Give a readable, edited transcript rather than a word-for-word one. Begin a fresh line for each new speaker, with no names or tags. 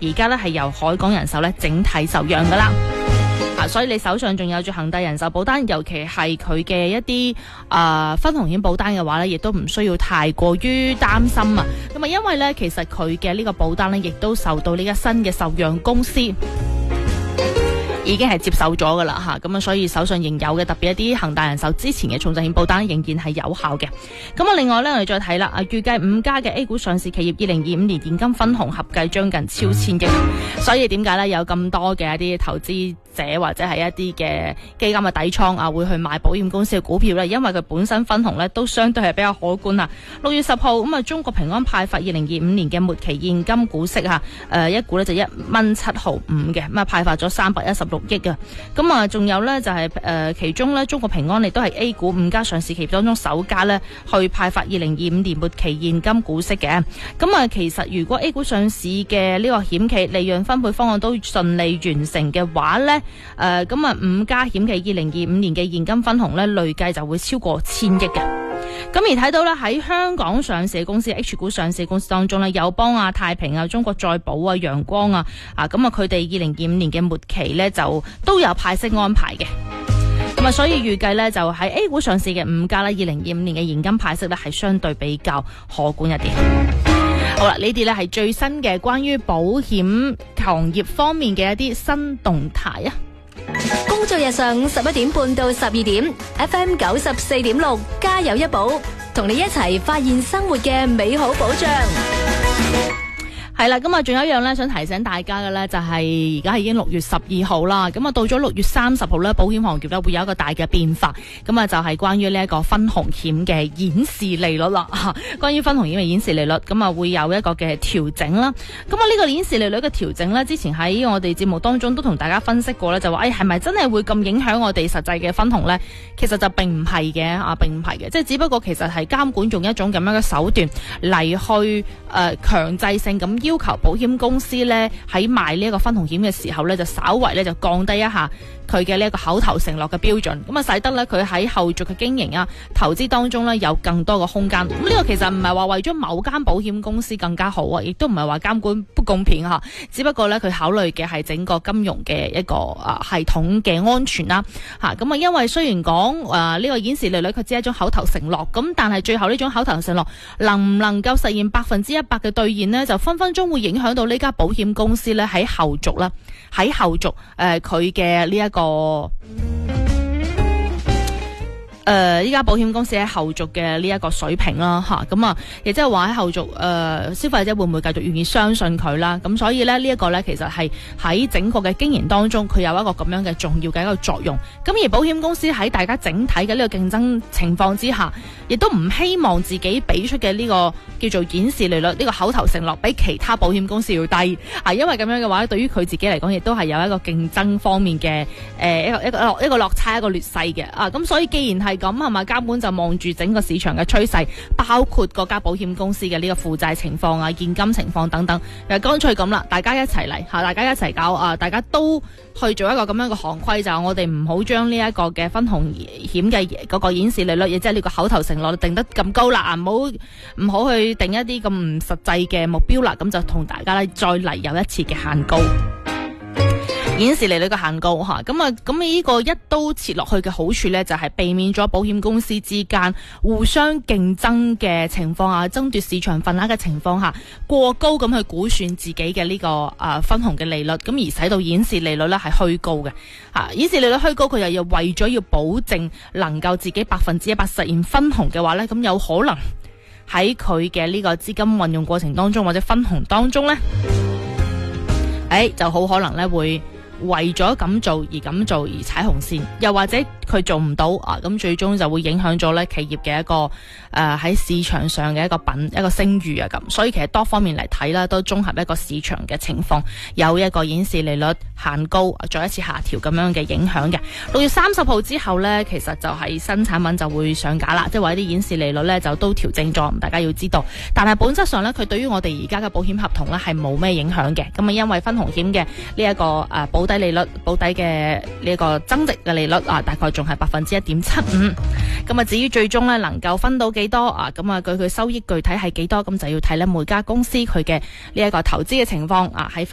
而家咧係由海港人壽咧整體受讓噶啦。所以你手上仲有住恒大人壽保單，尤其係佢嘅一啲分紅險保單嘅話咧，亦都唔需要太過於擔心啊。咁啊，因為咧其實佢嘅呢個保單咧，亦都受到呢個新嘅受讓公司已經係接受咗噶啦咁啊，所以手上仍有嘅特別一啲恒大人壽之前嘅重疾險保單仍然係有效嘅。咁啊，另外咧我哋再睇啦，預計5家嘅 A 股上市企業2025年現金分紅合計將近超千億，所以點解咧有咁多嘅一啲投資者或者係一啲嘅基金嘅底倉會去買保險公司嘅股票咧？因為佢本身分紅咧都相對係比較可觀啊。6月10號咁啊，中國平安派發2025年嘅末期現金股息一股咧就1.7蚊嘅，咁啊派發咗316億啊。咁啊，仲有咧就係其中咧中國平安亦都係 A 股5家上市企業當中首家咧去派發2025年末期現金股息嘅。咁啊，其實如果 A 股上市嘅呢個險企利潤分配方案都順利完成嘅話咧，咁啊5家險企2025年嘅現金分紅咧累計就會超過1000億嘅。咁而睇到咧喺香港上市公司 H 股上市公司當中咧，友邦啊、太平啊、中國再保啊、陽光啊，咁啊佢哋2025年嘅末期咧就都有派息安排嘅。咁啊，所以預計咧就喺 A 股上市嘅5家咧2025年嘅現金派息咧係相對比較可觀一啲。好啦，呢啲咧係最新嘅關於保險行業方面嘅一啲新動態啊。
工作日上午11點半到12點 FM 94.6加油一保，同你一齊發現生活嘅美好保障。
係啦，咁啊，仲有一樣咧，想提醒大家嘅咧，就係而家已經6月12號啦。咁啊，到咗6月30號咧，保險行業咧會有一個大嘅變化。咁啊，就係關於呢一個分紅險嘅演示利率啦。關於分紅險嘅演示利率，咁啊會有一個嘅調整啦。咁啊，呢個演示利率嘅調整咧，之前喺我哋節目當中都同大家分析過咧，就話係咪真係會咁影響我哋實際嘅分紅咧？其實就並唔係嘅，並唔係嘅，即係只不過其實係監管用一種咁樣嘅手段嚟去強制性咁要求保險公司咧喺賣呢一個分紅險嘅時候咧，就稍為咧就降低一下佢嘅呢一個口頭承諾嘅標準，咁啊使得咧佢喺後續嘅經營投資當中咧有更多嘅空間。咁呢個其實唔係話為咗某間保險公司更加好亦都唔係話監管不公平只不過咧佢考慮嘅係整個金融嘅一個系統嘅安全啦咁因為雖然講呢個演示利率佢只係一種口頭承諾，咁但係最後呢種口頭承諾能唔能夠實現100%嘅兌現呢，就分分鐘會影響到呢家保險公司咧喺後續佢嘅呢一個依家保險公司喺後續嘅呢一個水平啦咁啊，亦即係話喺後續消費者會唔會繼續願意相信佢啦？咁所以咧呢一個咧其實係喺整個嘅經營當中，佢有一個咁樣嘅重要嘅一個作用。咁而保險公司喺大家整體嘅呢個競爭情況之下，亦都唔希望自己俾出嘅呢個叫做演示利率呢個口頭承諾比其他保險公司要低因為咁樣嘅話，對於佢自己嚟講，亦都係有一個競爭方面嘅一個落差，一個劣勢嘅咁所以既然係咁係咪監管就望住整個市場嘅趨勢，包括各家保險公司嘅呢個負債情況現金情況等等，乾脆咁啦，大家一齊嚟大家一齊搞大家都去做一個咁樣嘅行規，就我哋唔好將呢一個嘅分紅險嘅嗰個演示利率，亦即係呢個口頭承諾定得咁高啦，唔好去定一啲咁唔實際嘅目標啦，咁就同大家咧再嚟有一次嘅限高。演示利率嘅限高咁呢個一刀切落去嘅好處呢，就係避免咗保險公司之間互相競爭嘅情況下，爭奪市場份額嘅情況下，過高咁去估算自己嘅呢個分紅嘅利率，咁而使到演示利率呢係虛高嘅演示利率虛高，佢又要為咗要保證能夠自己100%實現分紅嘅話呢，咁有可能喺佢嘅呢個資金運用過程當中或者分紅當中呢，就好可能呢會為咗咁做而踩紅線，又或者佢做唔到咁最終就會影響咗咧企業嘅一個喺市場上嘅一個聲譽咁。所以其實多方面嚟睇啦，都綜合一個市場嘅情況，有一個演示利率限高，再一次下調咁樣嘅影響嘅。6月30號之後呢，其實就係新產品就會上架啦，即係話啲演示利率呢就都調整咗，大家要知道。但係本質上呢，佢對於我哋而家嘅保險合同呢係冇咩影響嘅。咁因為分紅險嘅呢一個保底利率、保底嘅呢個增值嘅利率大概仲係1.75%。咁至於最終呢能夠分到幾多咁據佢收益具體係幾多，咁就要睇咧每家公司佢嘅呢一個投資嘅情況喺